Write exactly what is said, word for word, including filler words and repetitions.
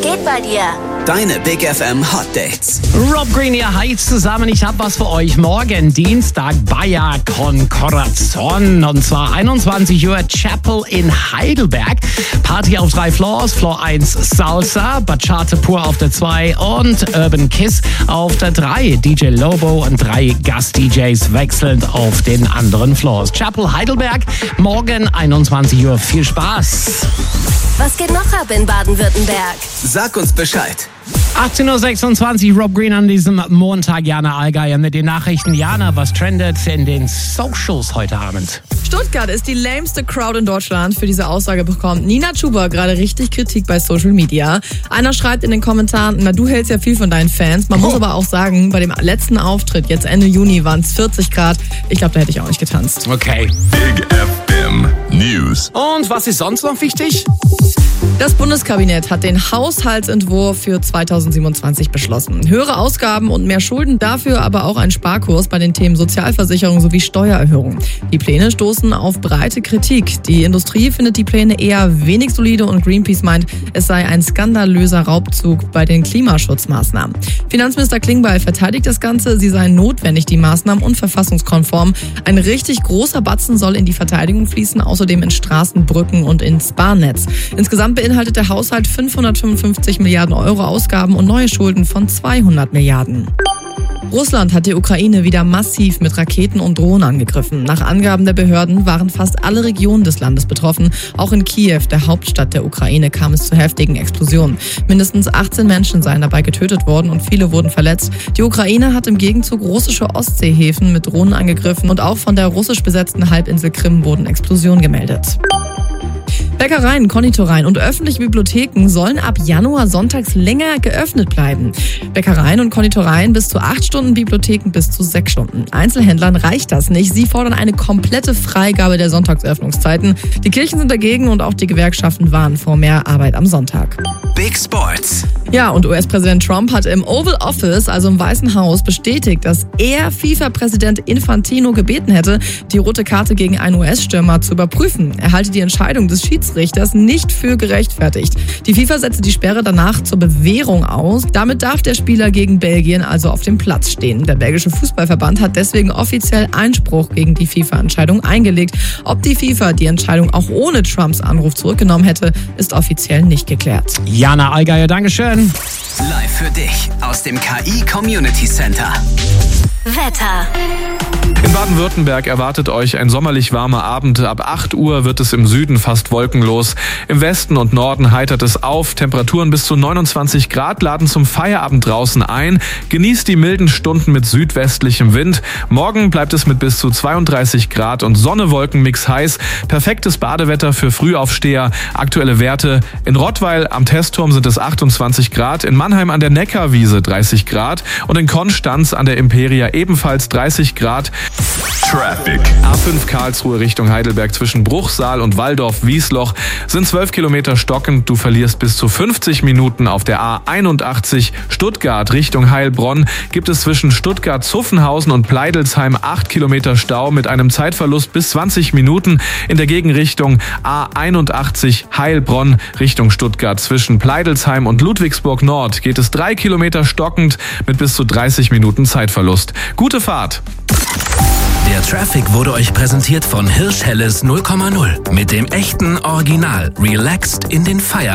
geht bei dir? Deine Big F M Hot Dates. Rob Green, ihr heizt zusammen. Ich hab was für euch. Morgen, Dienstag, Bayer con Corazon. Und zwar einundzwanzig Uhr, Chapel in Heidelberg. Party auf drei Floors. Floor eins Salsa, Bachata pur auf der zwei und Urban Kiss auf der drei. D J Lobo und drei Gast-D Js wechselnd auf den anderen Floors. Chapel Heidelberg, morgen einundzwanzig Uhr. Viel Spaß. Was geht noch ab in Baden-Württemberg? Sag uns Bescheid. achtzehn Uhr sechsundzwanzig, Rob Green an diesem Montag. Jana Allgeier mit den Nachrichten. Jana, was trendet in den Socials heute Abend? Stuttgart ist die lameste Crowd in Deutschland. Für diese Aussage bekommt Nina Chuba gerade richtig Kritik bei Social Media. Einer schreibt in den Kommentaren, na du hältst ja viel von deinen Fans. Man oh. muss aber auch sagen, bei dem letzten Auftritt, jetzt Ende Juni, waren es vierzig Grad. Ich glaube, da hätte ich auch nicht getanzt. Okay. Big F M News. Und was ist sonst noch wichtig? Das Bundeskabinett hat den Haushaltsentwurf für zweitausendsiebenundzwanzig beschlossen. Höhere Ausgaben und mehr Schulden, dafür aber auch ein Sparkurs bei den Themen Sozialversicherung sowie Steuererhöhung. Die Pläne stoßen auf breite Kritik. Die Industrie findet die Pläne eher wenig solide und Greenpeace meint, es sei ein skandalöser Raubzug bei den Klimaschutzmaßnahmen. Finanzminister Klingbeil verteidigt das Ganze, sie seien notwendig, die Maßnahmen, und verfassungskonform. Ein richtig großer Batzen soll in die Verteidigung fließen, außerdem in Straßen, Brücken und ins Bahnnetz. Insgesamt beinhaltet der Haushalt fünfhundertfünfundfünfzig Milliarden Euro Ausgaben und neue Schulden von zweihundert Milliarden. Russland hat die Ukraine wieder massiv mit Raketen und Drohnen angegriffen. Nach Angaben der Behörden waren fast alle Regionen des Landes betroffen. Auch in Kiew, der Hauptstadt der Ukraine, kam es zu heftigen Explosionen. Mindestens achtzehn Menschen seien dabei getötet worden und viele wurden verletzt. Die Ukraine hat im Gegenzug russische Ostseehäfen mit Drohnen angegriffen und auch von der russisch besetzten Halbinsel Krim wurden Explosionen gemeldet. Bäckereien, Konditoreien und öffentliche Bibliotheken sollen ab Januar sonntags länger geöffnet bleiben. Bäckereien und Konditoreien bis zu acht Stunden, Bibliotheken bis zu sechs Stunden. Einzelhändlern reicht das nicht. Sie fordern eine komplette Freigabe der Sonntagsöffnungszeiten. Die Kirchen sind dagegen und auch die Gewerkschaften warnen vor mehr Arbeit am Sonntag. Big Sports. Ja, und U S-Präsident Trump hat im Oval Office, also im Weißen Haus, bestätigt, dass er FIFA-Präsident Infantino gebeten hätte, die rote Karte gegen einen U S-Stürmer zu überprüfen. Er halte die Entscheidung des Schiedsrichters nicht für gerechtfertigt. Die FIFA setzte die Sperre danach zur Bewährung aus. Damit darf der Spieler gegen Belgien also auf dem Platz stehen. Der belgische Fußballverband hat deswegen offiziell Einspruch gegen die FIFA-Entscheidung eingelegt. Ob die FIFA die Entscheidung auch ohne Trumps Anruf zurückgenommen hätte, ist offiziell nicht geklärt. Jana Allgeier, Dankeschön. Live für dich aus dem K I Community Center. Wetter. In Baden-Württemberg erwartet euch ein sommerlich warmer Abend. Ab acht Uhr wird es im Süden fast wolkenlos. Im Westen und Norden heitert es auf. Temperaturen bis zu neunundzwanzig Grad laden zum Feierabend draußen ein. Genießt die milden Stunden mit südwestlichem Wind. Morgen bleibt es mit bis zu zweiunddreißig Grad und Sonne-Wolken-Mix heiß. Perfektes Badewetter für Frühaufsteher. Aktuelle Werte: in Rottweil am Testturm sind es achtundzwanzig Grad, in Mannheim an der Neckarwiese dreißig Grad und in Konstanz an der Imperia ebenfalls dreißig Grad. Traffic. A fünf Karlsruhe Richtung Heidelberg zwischen Bruchsal und Walldorf-Wiesloch sind zwölf Kilometer stockend. Du verlierst bis zu fünfzig Minuten. Auf der A einundachtzig Stuttgart Richtung Heilbronn gibt es zwischen Stuttgart-Zuffenhausen und Pleidelsheim acht Kilometer Stau mit einem Zeitverlust bis zwanzig Minuten. In der Gegenrichtung A einundachtzig Heilbronn Richtung Stuttgart zwischen Pleidelsheim und Ludwigsburg Nord geht es drei Kilometer stockend mit bis zu dreißig Minuten Zeitverlust. Gute Fahrt! Der Traffic wurde euch präsentiert von Hirsch Helles null Komma null. Mit dem echten Original. Relaxed in den Feierabend.